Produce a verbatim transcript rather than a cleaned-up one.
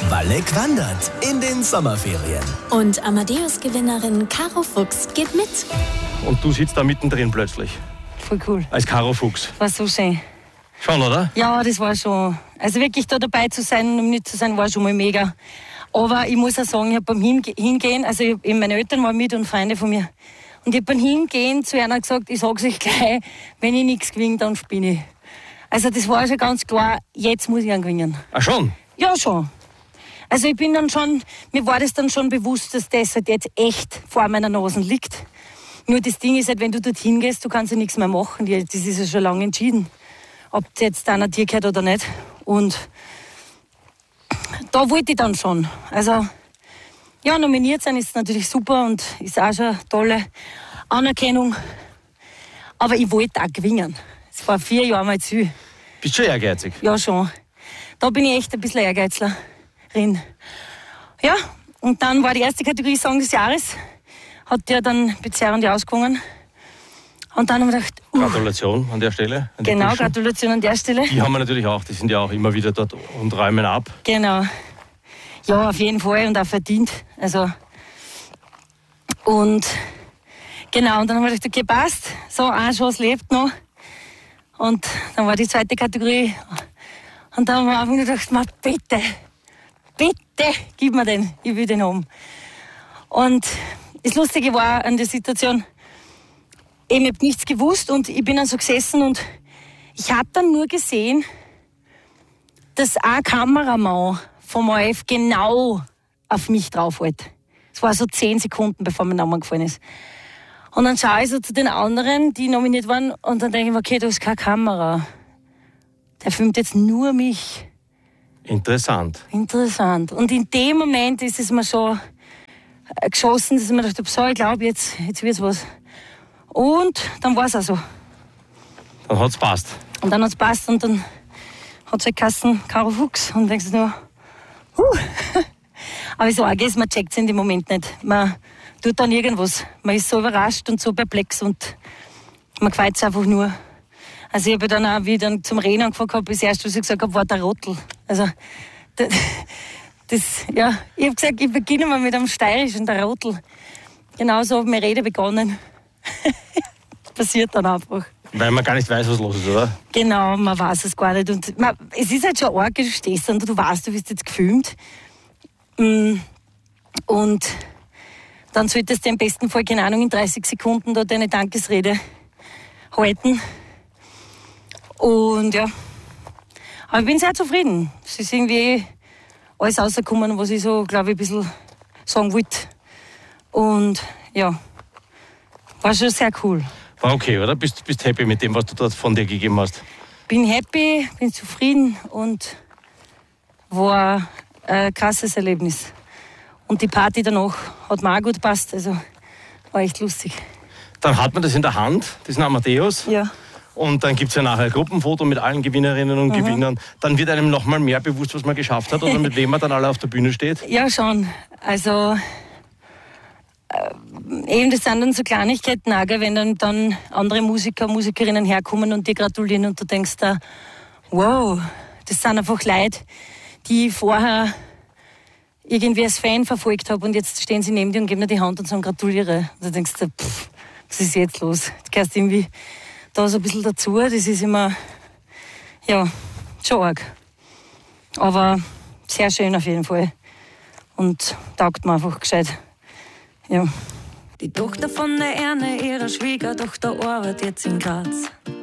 Walleck wandert in den Sommerferien. Und Amadeus-Gewinnerin Caro Fuchs geht mit. Und du sitzt da mittendrin plötzlich. Voll cool. Als Caro Fuchs. War so schön. Schon, oder? Ja, das war schon. Also wirklich da dabei zu sein und nicht zu sein, war schon mal mega. Aber ich muss auch sagen, ich habe beim Hinge- Hingehen, also ich, eben meine Eltern waren mit und Freunde von mir. Und ich habe beim Hingehen zu einer gesagt, ich sag's euch gleich, wenn ich nichts gewinne, dann spinne ich. Also das war schon ganz klar, jetzt muss ich einen gewinnen. Ach schon? Ja, schon. Also ich bin dann schon, mir war das dann schon bewusst, dass das halt jetzt echt vor meiner Nase liegt. Nur das Ding ist halt, wenn du dorthin gehst, du kannst ja nichts mehr machen. Das ist ja schon lange entschieden, ob das jetzt einer dir gehört oder nicht. Und da wollte ich dann schon. Also, ja, nominiert sein ist natürlich super und ist auch schon eine tolle Anerkennung. Aber ich wollte auch gewinnen. Es war vier Jahre mal zu viel. Bist du schon ehrgeizig? Ja, schon. Da bin ich echt ein bisschen Ehrgeizlerin. Ja, und dann war die erste Kategorie Song des Jahres. Hat ja dann bezerrend ausgegangen. Und dann haben wir gedacht, uh, Gratulation an der Stelle. An die genau, Burschen. Gratulation an der Stelle. Die haben wir natürlich auch, die sind ja auch immer wieder dort und räumen ab. Genau. Ja, auf jeden Fall und auch verdient. Also, und genau, und dann haben wir gedacht, okay, passt. So, eine Chance lebt noch. Und dann war die zweite Kategorie. Und dann haben wir einfach gedacht, ma, bitte, bitte, gib mir den, ich will den haben. Und das Lustige war an der Situation, ich habe nichts gewusst und ich bin dann so gesessen und ich habe dann nur gesehen, dass ein Kameramann vom O R F genau auf mich draufhält. Es war so zehn Sekunden, bevor mein Name gefallen ist. Und dann schaue ich so zu den anderen, die nominiert waren, und dann denke ich mir, okay, da ist keine Kamera. Der filmt jetzt nur mich. Interessant. Interessant. Und in dem Moment ist es mir schon geschossen, dass ich mir dachte, so, ich glaube, jetzt, jetzt wird's was. Und dann war es auch so. Dann hat's passt. Und dann hat's passt und dann hat es halt geheißen, Caro Fuchs. Und dann denkst du nur, huh. Aber so arg ist, man checkt es in dem Moment nicht. Man tut dann irgendwas. Man ist so überrascht und so perplex und man gefällt es einfach nur. Also ich habe dann auch, wie ich dann zum Reden angefangen habe, das erste, was ich gesagt habe, war der Rottel. Also das, das ja, ich habe gesagt, ich beginne mal mit einem Steirischen, der Rottel. Genauso habe ich meine Rede begonnen. Das passiert dann einfach. Weil man gar nicht weiß, was los ist, oder? Genau, man weiß es gar nicht. Und man, es ist halt schon arg, du stehst und du weißt, du wirst jetzt gefilmt. Und dann solltest du im besten Fall, keine Ahnung, in dreißig Sekunden da deine Dankesrede halten. Und ja, aber ich bin sehr zufrieden. Es ist irgendwie alles rausgekommen, was ich so, glaube ich, ein bisschen sagen wollte. Und ja, war schon sehr cool. War okay, oder? Bist bist happy mit dem, was du dort von dir gegeben hast? Bin happy, bin zufrieden und war ein krasses Erlebnis. Und die Party danach hat mir auch gut gepasst, also war echt lustig. Dann hat man das in der Hand, diesen Amadeus. Ja. Und dann gibt es ja nachher ein Gruppenfoto mit allen Gewinnerinnen und mhm. Gewinnern. Dann wird einem noch mal mehr bewusst, was man geschafft hat oder mit wem man dann alle auf der Bühne steht. Ja, schon. Also äh, eben, das sind dann so Kleinigkeiten, auch, wenn dann, dann andere Musiker, Musikerinnen herkommen und dir gratulieren und du denkst da, wow, das sind einfach Leute, die ich vorher irgendwie als Fan verfolgt habe und jetzt stehen sie neben dir und geben dir die Hand und sagen gratuliere. Und du denkst da, pff, was ist jetzt los? Du gehst irgendwie da so ein bisschen dazu, das ist immer, ja, schon arg. Aber sehr schön auf jeden Fall. Und taugt mir einfach gescheit. Ja. Die Tochter von der Erne, ihrer Schwiegertochter, arbeitet jetzt in Graz.